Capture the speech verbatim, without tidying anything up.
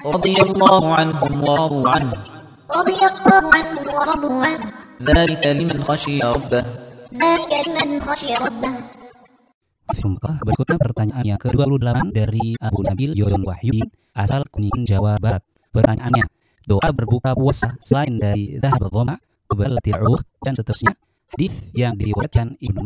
رضي الله عنهم ورضوا عنه رضي الله عنهم ورضوا عنه ذلك لمن خشي ربه ذلك لمن خشي ربه. Berikutnya pertanyaan yang ke dua puluh delapan dari Abu Nabil Yoyon Wahyudin, asal Kuningan, Jawa Barat. Pertanyaannya, doa berbuka puasa selain dari dhahab dhoma, bal ti'uh dan seterusnya, hadis yang diriwayatkan Ibnu